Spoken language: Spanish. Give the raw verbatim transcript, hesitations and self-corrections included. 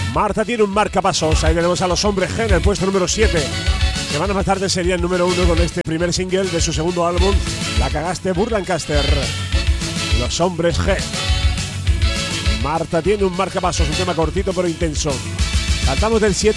Marta tiene un marcapasos. Ahí tenemos a los Hombres G en el puesto número siete. Semanas más tarde serían número uno con este primer single de su segundo álbum, La Cagaste, Burt Lancaster. Los Hombres G. Marta tiene un marcapasos, un tema cortito pero intenso. Saltamos del siete